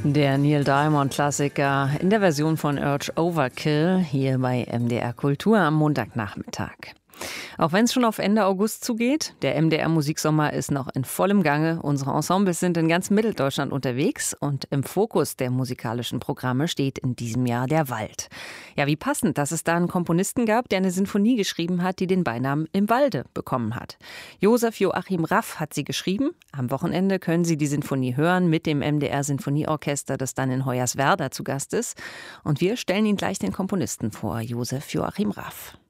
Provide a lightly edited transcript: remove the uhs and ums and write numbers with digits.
Der Neil Diamond-Klassiker in der Version von Urge Overkill hier bei MDR Kultur am Montagnachmittag. Auch wenn es schon auf Ende August zugeht, der MDR-Musiksommer ist noch in vollem Gange. Unsere Ensembles sind in ganz Mitteldeutschland unterwegs und im Fokus der musikalischen Programme steht in diesem Jahr der Wald. Ja, wie passend, dass es da einen Komponisten gab, der eine Sinfonie geschrieben hat, die den Beinamen Im Walde bekommen hat. Josef Joachim Raff hat sie geschrieben. Am Wochenende können Sie die Sinfonie hören mit dem MDR-Sinfonieorchester, das dann in Hoyerswerda zu Gast ist. Und wir stellen Ihnen gleich den Komponisten vor, Josef Joachim Raff.